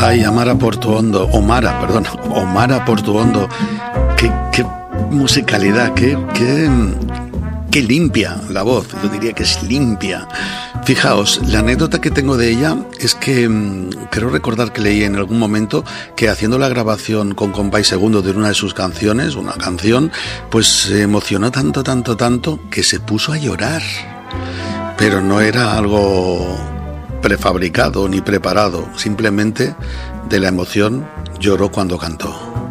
Ay, Amara Portuondo, Omara, perdón, Omara Portuondo. Qué musicalidad, qué limpia la voz, yo diría que es limpia. Fijaos, la anécdota que tengo de ella es que creo recordar que leí en algún momento que haciendo la grabación con Compay Segundo de una de sus canciones, una canción, pues se emocionó tanto que se puso a llorar. Pero no era algo prefabricado ni preparado, simplemente de la emoción lloró cuando cantó.